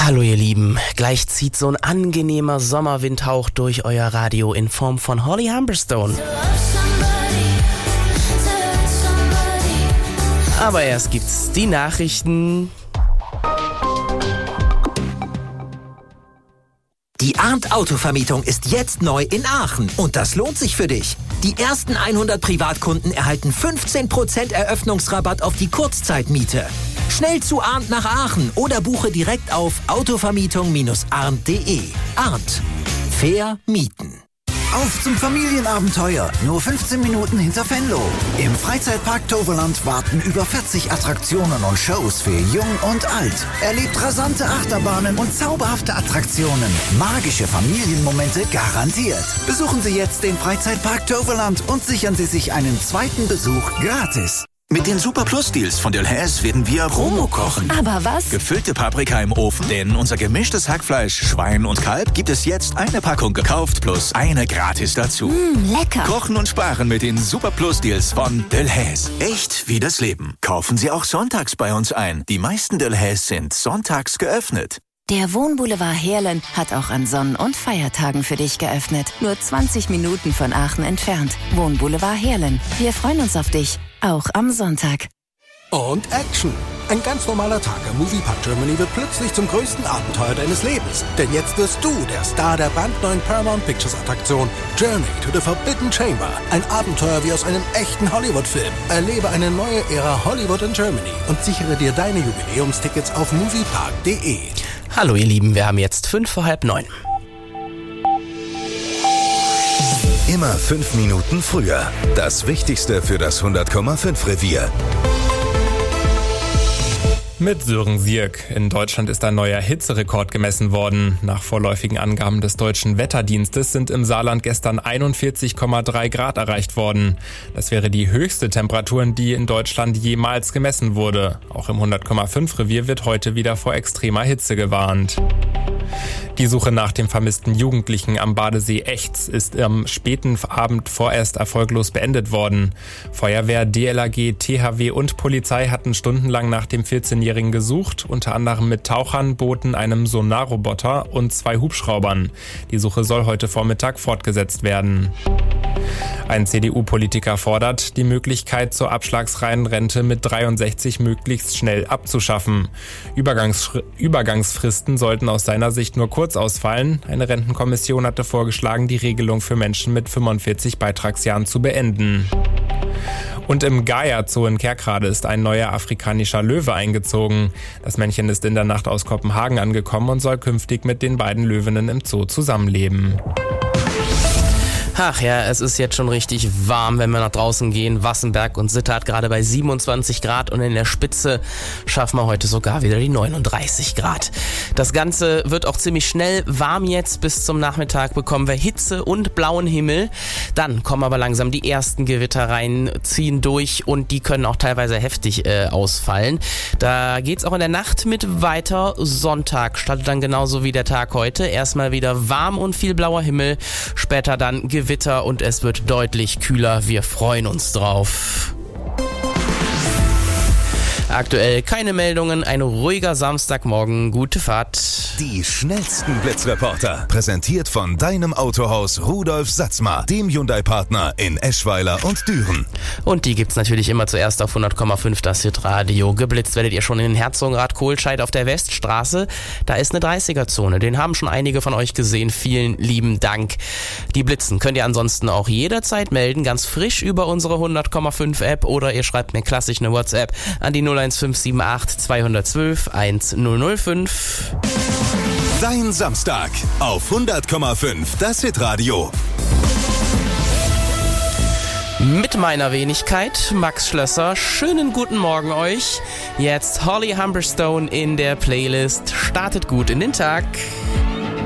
Hallo ihr Lieben, gleich zieht so ein angenehmer Sommerwindhauch durch euer Radio in Form von Holly Humberstone. Aber erst gibt's die Nachrichten. Die Arndt Autovermietung ist jetzt neu in Aachen und das lohnt sich für dich. Die ersten 100 Privatkunden erhalten 15% Eröffnungsrabatt auf die Kurzzeitmiete. Schnell zu Arndt nach Aachen oder buche direkt auf autovermietung-arndt.de. Arndt. Fair mieten. Auf zum Familienabenteuer, nur 15 Minuten hinter Venlo. Im Freizeitpark Toverland warten über 40 Attraktionen und Shows für Jung und Alt. Erlebt rasante Achterbahnen und zauberhafte Attraktionen. Magische Familienmomente garantiert. Besuchen Sie jetzt den Freizeitpark Toverland und sichern Sie sich einen zweiten Besuch gratis. Mit den Super Plus Deals von Delhaize werden wir Promo kochen. Aber was? Gefüllte Paprika im Ofen. Denn unser gemischtes Hackfleisch, Schwein und Kalb gibt es jetzt eine Packung gekauft plus eine gratis dazu. Lecker. Kochen und sparen mit den Super Plus Deals von Delhaize. Echt wie das Leben. Kaufen Sie auch sonntags bei uns ein. Die meisten Delhaize sind sonntags geöffnet. Der Wohnboulevard Heerlen hat auch an Sonn- und Feiertagen für dich geöffnet. Nur 20 Minuten von Aachen entfernt. Wohnboulevard Heerlen. Wir freuen uns auf dich. Auch am Sonntag. Und Action. Ein ganz normaler Tag am Moviepark Germany wird plötzlich zum größten Abenteuer deines Lebens. Denn jetzt wirst du der Star der brandneuen Paramount Pictures Attraktion Journey to the Forbidden Chamber. Ein Abenteuer wie aus einem echten Hollywood-Film. Erlebe eine neue Ära Hollywood in Germany und sichere dir deine Jubiläumstickets auf moviepark.de. Hallo ihr Lieben, wir haben jetzt 8:55. Immer 5 Minuten früher. Das Wichtigste für das 100,5 Revier. Mit Sören Sierk. In Deutschland ist ein neuer Hitzerekord gemessen worden. Nach vorläufigen Angaben des Deutschen Wetterdienstes sind im Saarland gestern 41,3 Grad erreicht worden. Das wäre die höchste Temperatur, die in Deutschland jemals gemessen wurde. Auch im 100,5 Revier wird heute wieder vor extremer Hitze gewarnt. Die Suche nach dem vermissten Jugendlichen am Badesee Echts ist am späten Abend vorerst erfolglos beendet worden. Feuerwehr, DLRG, THW und Polizei hatten stundenlang nach dem 14-Jährigen gesucht, unter anderem mit Tauchern, Booten, einem Sonarroboter und 2 Hubschraubern. Die Suche soll heute Vormittag fortgesetzt werden. Ein CDU-Politiker fordert, die Möglichkeit zur abschlagsfreien Rente mit 63 möglichst schnell abzuschaffen. Übergangsfristen sollten aus seiner Sicht nur kurz ausfallen. Eine Rentenkommission hatte vorgeschlagen, die Regelung für Menschen mit 45 Beitragsjahren zu beenden. Und im Gaia-Zoo in Kerkrade ist ein neuer afrikanischer Löwe eingezogen. Das Männchen ist in der Nacht aus Kopenhagen angekommen und soll künftig mit den beiden Löwinnen im Zoo zusammenleben. Ach ja, es ist jetzt schon richtig warm, wenn wir nach draußen gehen. Wassenberg und Sittard gerade bei 27 Grad und in der Spitze schaffen wir heute sogar wieder die 39 Grad. Das Ganze wird auch ziemlich schnell warm jetzt. Bis zum Nachmittag bekommen wir Hitze und blauen Himmel. Dann kommen aber langsam die ersten Gewitter rein, ziehen durch und die können auch teilweise heftig ausfallen. Da geht's auch in der Nacht mit weiter. Sonntag startet dann genauso wie der Tag heute. Erstmal wieder warm und viel blauer Himmel. Später dann Gewitter und es wird deutlich kühler. Wir freuen uns drauf. Aktuell keine Meldungen, ein ruhiger Samstagmorgen, gute Fahrt. Die schnellsten Blitzreporter, präsentiert von deinem Autohaus Rudolf Satzmar, dem Hyundai-Partner in Eschweiler und Düren. Und die gibt's natürlich immer zuerst auf 100,5 das Hitradio. Geblitzt werdet ihr schon in Herzogenrath-Kohlscheid auf der Weststraße. Da ist eine 30er-Zone, den haben schon einige von euch gesehen. Vielen lieben Dank. Die Blitzen könnt ihr ansonsten auch jederzeit melden, ganz frisch über unsere 100,5 App oder ihr schreibt mir klassisch eine WhatsApp an die 01578 212 1005. Dein Samstag auf 100,5 das Hitradio. Mit meiner Wenigkeit, Max Schlösser. Schönen guten Morgen euch. Jetzt Holly Humberstone in der Playlist. Startet gut in den Tag.